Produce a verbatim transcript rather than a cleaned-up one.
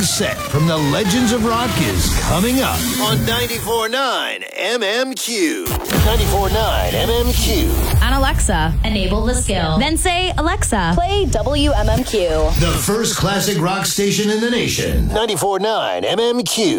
opening set from the Legends of Rock is coming up on ninety-four point nine M M Q. ninety-four point nine M M Q. On Alexa, enable the skill. Then say, Alexa, play W M M Q. The first classic rock station in the nation. ninety-four point nine M M Q.